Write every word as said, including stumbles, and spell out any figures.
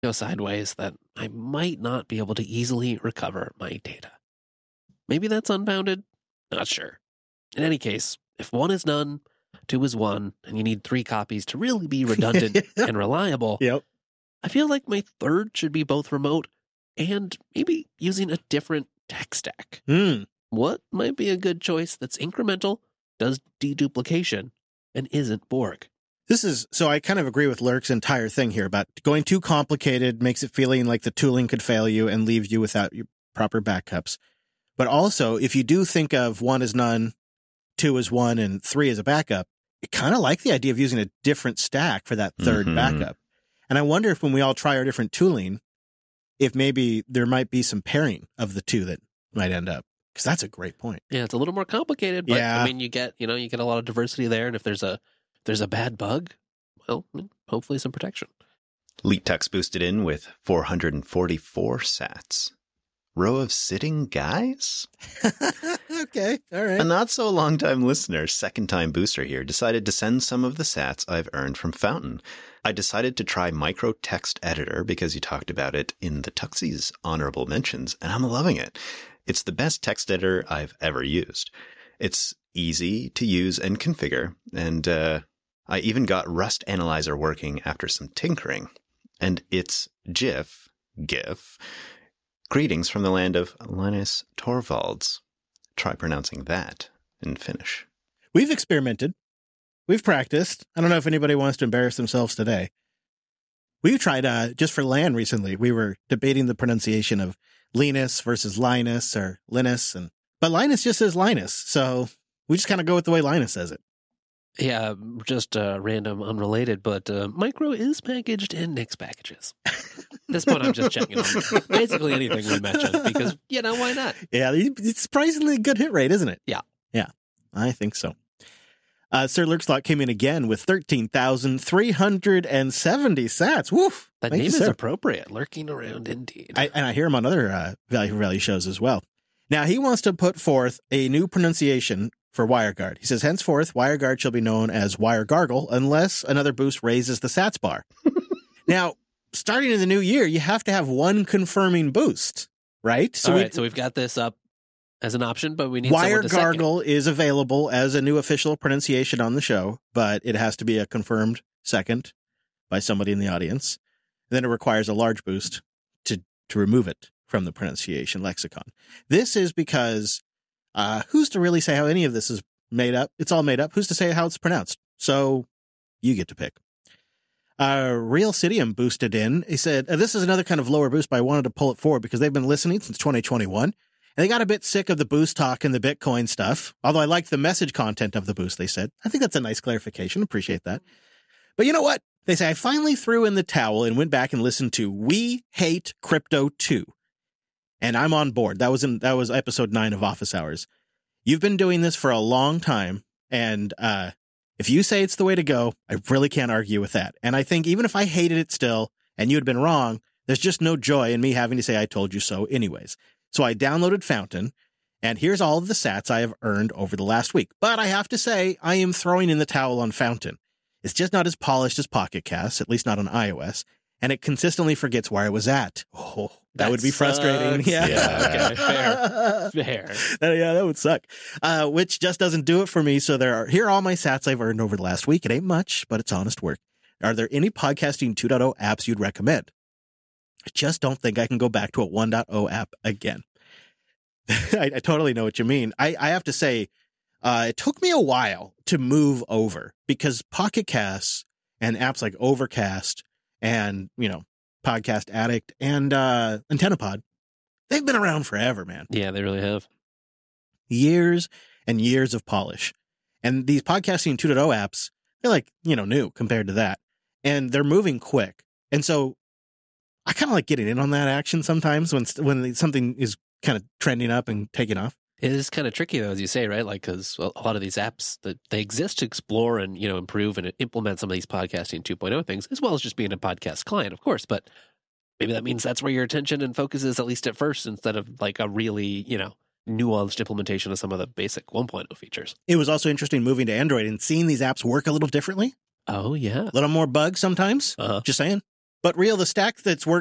go sideways that I might not be able to easily recover my data. Maybe that's unfounded? Not sure. In any case, if one is none, two is one, and you need three copies to really be redundant and reliable, Yep. I feel like my third should be both remote and maybe using a different tech stack. Mm. What might be a good choice that's incremental, does deduplication, and isn't Borg? This is, so I kind of agree with Lurk's entire thing here about going too complicated makes it feeling like the tooling could fail you and leave you without your proper backups. But also, if you do think of one as none, two as one, and three as a backup, I kind of like the idea of using a different stack for that third Mhm. backup. And I wonder if when we all try our different tooling, if maybe there might be some pairing of the two that might end up. Because that's a great point. Yeah, it's a little more complicated, but Yeah. I mean, you get, you know, you get a lot of diversity there, and if there's a if there's a bad bug, well, hopefully some protection. LeetText boosted in with four hundred forty-four sats. Row of sitting guys? Okay, all right. A not so long time listener, second time booster here, decided to send some of the sats I've earned from Fountain. I decided to try Micro Text Editor because you talked about it in the Tuxie's honorable mentions, and I'm loving it. It's the best text editor I've ever used. It's easy to use and configure, and uh, I even got Rust Analyzer working after some tinkering. And it's GIF, GIF, greetings from the land of Linus Torvalds. Try pronouncing that in Finnish. We've experimented. We've practiced. I don't know if anybody wants to embarrass themselves today. We tried, uh, just for LAN recently, we were debating the pronunciation of Linus versus Linus or Linus. and But Linus just says Linus, so we just kind of go with the way Linus says it. Yeah, just uh, random, unrelated, but uh, Micro is packaged in Nix packages. At this point, I'm just checking on basically anything we mentioned because, you know, why not? Yeah, it's surprisingly good hit rate, isn't it? Yeah. Yeah, I think so. Uh, Sir Lurkslot came in again with thirteen thousand three hundred seventy sats. Woof! That Thank name you, is sir. appropriate. Lurking around indeed. I, and I hear him on other uh, Value for Value shows as well. Now, he wants to put forth a new pronunciation for WireGuard. He says, henceforth, WireGuard shall be known as WireGargle unless another boost raises the sats bar. Now, starting in the new year, you have to have one confirming boost, right? So All we, right, so we've got this up as an option, but we need someone to second. WireGargle is available as a new official pronunciation on the show, but it has to be a confirmed second by somebody in the audience. Then it requires a large boost to, to remove it from the pronunciation lexicon. This is because uh, who's to really say how any of this is made up? It's all made up. Who's to say how it's pronounced? So you get to pick. Uh, Real Cidium boosted in. He said, uh, this is another kind of lower boost, but I wanted to pull it forward because they've been listening since twenty twenty-one. And they got a bit sick of the boost talk and the Bitcoin stuff. Although I like the message content of the boost, they said. I think that's a nice clarification. Appreciate that. But you know what? They say, I finally threw in the towel and went back and listened to We Hate Crypto two. And I'm on board. That was in, that was episode nine of Office Hours. You've been doing this for a long time. And uh, if you say it's the way to go, I really can't argue with that. And I think even if I hated it still and you had been wrong, there's just no joy in me having to say I told you so anyways. So I downloaded Fountain, and here's all of the sats I have earned over the last week. But I have to say, I am throwing in the towel on Fountain. It's just not as polished as Pocket Cast, at least not on iOS, and it consistently forgets where I was at. Oh, that, That would be frustrating. sucks. Yeah, Yeah, okay, fair. Fair. Uh, yeah, that would suck. Uh, which just doesn't do it for me. So there are here are all my sats I've earned over the last week. It ain't much, but it's honest work. Are there any Podcasting two point oh apps you'd recommend? I just don't think I can go back to a one point oh app again. I, I totally know what you mean. I, I have to say, uh, it took me a while to move over because Pocket Casts and apps like Overcast and, you know, Podcast Addict and uh, AntennaPod, they've been around forever, man. Yeah, they really have. Years and years of polish. And these Podcasting two point oh apps, they're like, you know, new compared to that. And they're moving quick. And so I kind of like getting in on that action sometimes when when something is kind of trending up and taking off. It is kind of tricky, though, as you say, right? Like, because a lot of these apps, that they exist to explore and, you know, improve and implement some of these podcasting two point oh things, as well as just being a podcast client, of course. But maybe that means that's where your attention and focus is, at least at first, instead of like a really, you know, nuanced implementation of some of the basic one point oh features. It was also interesting moving to Android and seeing these apps work a little differently. Oh, yeah. A little more bugs sometimes. Uh-huh. Just saying. But Real, the stack that's work